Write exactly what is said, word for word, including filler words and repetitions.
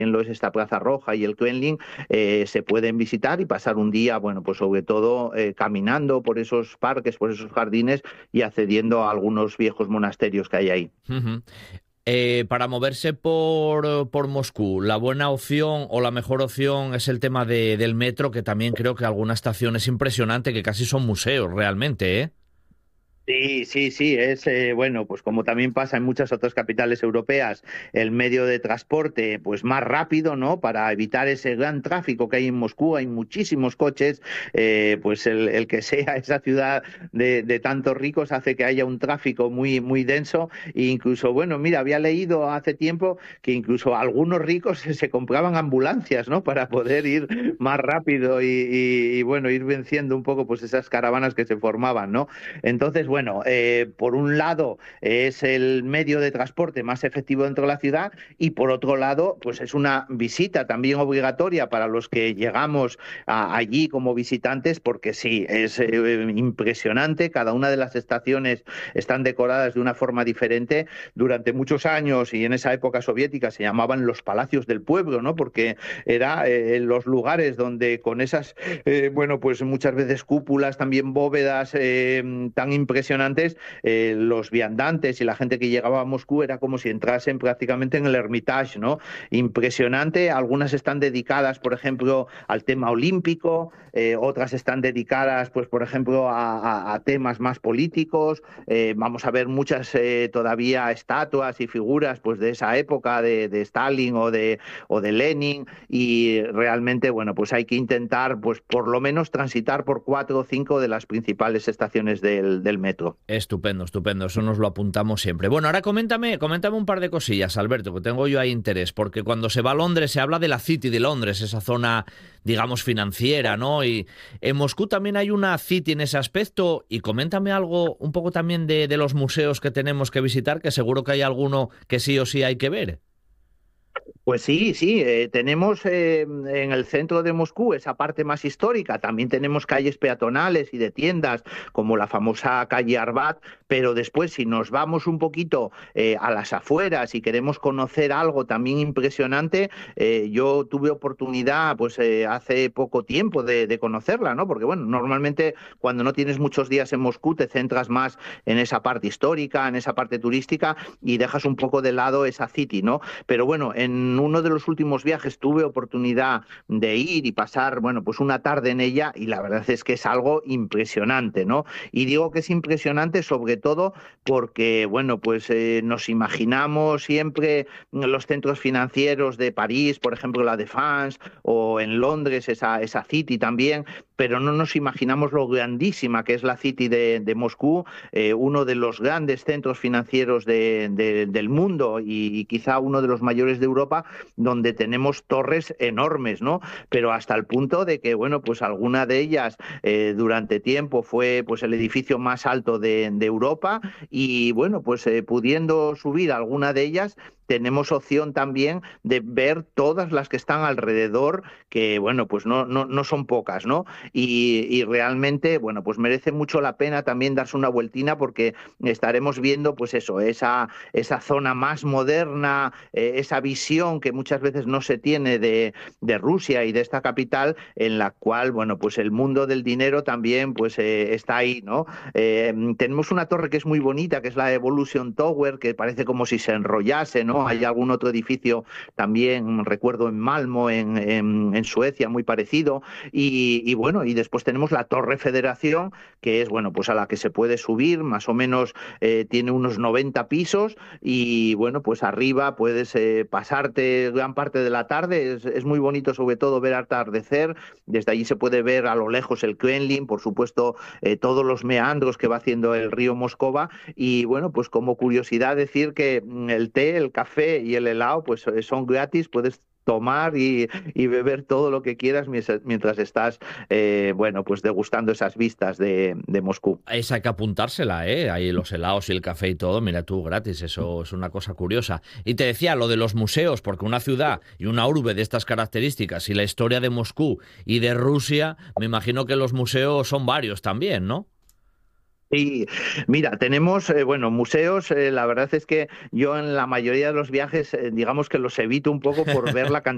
lo es esta Plaza Roja y el Kremlin, eh, se pueden visitar y pasar un día, bueno, pues sobre todo eh, caminando por esos parques, por esos jardines y accediendo a algunos viejos monasterios que hay ahí. Ujú. Eh, para moverse por, por Moscú, la buena opción o la mejor opción es el tema de, del metro, que también creo que alguna estación es impresionante, que casi son museos realmente, ¿eh? Sí, sí, sí, es eh, bueno, pues como también pasa en muchas otras capitales europeas, el medio de transporte pues más rápido, ¿no? Para evitar ese gran tráfico que hay en Moscú, hay muchísimos coches, eh, pues el, el que sea esa ciudad de, de tantos ricos hace que haya un tráfico muy, muy denso, e incluso, bueno, mira, había leído hace tiempo que incluso algunos ricos se, se compraban ambulancias, ¿no? Para poder ir más rápido y, y, y bueno, ir venciendo un poco pues esas caravanas que se formaban, ¿no? Entonces, bueno, eh, por un lado es el medio de transporte más efectivo dentro de la ciudad y por otro lado, pues es una visita también obligatoria para los que llegamos a, allí como visitantes, porque sí, es eh, impresionante. Cada una de las estaciones están decoradas de una forma diferente. Durante muchos años y en esa época soviética se llamaban los palacios del pueblo, ¿no? Porque era eh, los lugares donde con esas, eh, bueno, pues muchas veces cúpulas, también bóvedas eh, tan impresionantes, eh, los viandantes y la gente que llegaba a Moscú era como si entrasen prácticamente en el Hermitage, ¿no? Impresionante. Algunas están dedicadas, por ejemplo, al tema olímpico, eh, otras están dedicadas, pues, por ejemplo, a, a, a temas más políticos. Eh, vamos a ver muchas eh, todavía estatuas y figuras, pues, de esa época de, de Stalin o de, o de Lenin, y realmente, bueno, pues hay que intentar, pues, por lo menos transitar por cuatro o cinco de las principales estaciones del, del metro. Estupendo, estupendo, eso nos lo apuntamos siempre. Bueno, ahora coméntame, coméntame un par de cosillas, Alberto, que tengo yo ahí interés, porque cuando se va a Londres se habla de la City de Londres, esa zona, digamos, financiera, ¿no? Y en Moscú también hay una City en ese aspecto, y coméntame algo un poco también de, de los museos que tenemos que visitar, que seguro que hay alguno que sí o sí hay que ver. Pues sí, sí, eh, tenemos eh, en el centro de Moscú esa parte más histórica, también tenemos calles peatonales y de tiendas como la famosa calle Arbat, pero después si nos vamos un poquito eh, a las afueras y queremos conocer algo también impresionante, eh, yo tuve oportunidad pues eh, hace poco tiempo de, de conocerla, ¿no? Porque bueno, normalmente cuando no tienes muchos días en Moscú te centras más en esa parte histórica, en esa parte turística y dejas un poco de lado esa city, ¿no? Pero bueno, en uno de los últimos viajes tuve oportunidad de ir y pasar, bueno, pues una tarde en ella y la verdad es que es algo impresionante, ¿no? Y digo que es impresionante sobre todo porque, bueno, pues eh, nos imaginamos siempre los centros financieros de París, por ejemplo, la Défense, o en Londres, esa, esa City también, pero no nos imaginamos lo grandísima que es la City de, de Moscú, eh, uno de los grandes centros financieros de, de, del mundo y, y quizá uno de los mayores de Europa, donde tenemos torres enormes, ¿no? Pero hasta el punto de que, bueno, pues alguna de ellas eh, durante tiempo fue pues el edificio más alto de, de Europa y, bueno, pues eh, pudiendo subir alguna de ellas, tenemos opción también de ver todas las que están alrededor, que bueno, pues no, no, no son pocas, ¿no? Y, y realmente, bueno, pues merece mucho la pena también darse una vueltina porque estaremos viendo, pues eso, esa, esa zona más moderna, eh, esa visión que muchas veces no se tiene de, de Rusia y de esta capital, en la cual, bueno, pues el mundo del dinero también pues eh, está ahí, ¿no? Eh, tenemos una torre que es muy bonita, que es la Evolution Tower, que parece como si se enrollase, ¿no? Hay algún otro edificio también, recuerdo en Malmo, en, en, en Suecia, muy parecido. Y, y bueno, y después tenemos la Torre Federación, que es, bueno, pues a la que se puede subir, más o menos eh, tiene unos noventa pisos y, bueno, pues arriba puedes eh, pasarte gran parte de la tarde. Es, es muy bonito, sobre todo, ver atardecer. Desde allí se puede ver a lo lejos el Kremlin, por supuesto, eh, todos los meandros que va haciendo el río Moscova. Y, bueno, pues como curiosidad decir que el té, el café y el helado pues son gratis, puedes tomar y, y beber todo lo que quieras mientras, mientras estás, eh, bueno, pues degustando esas vistas de, de Moscú. Esa hay que apuntársela, ¿eh? Ahí los helados y el café y todo, mira tú, gratis, eso es una cosa curiosa. Y te decía lo de los museos, porque una ciudad y una urbe de estas características y la historia de Moscú y de Rusia, me imagino que los museos son varios también, ¿no? Y mira, tenemos, eh, bueno, museos, eh, la verdad es que yo en la mayoría de los viajes, eh, digamos que los evito un poco por ver la cantidad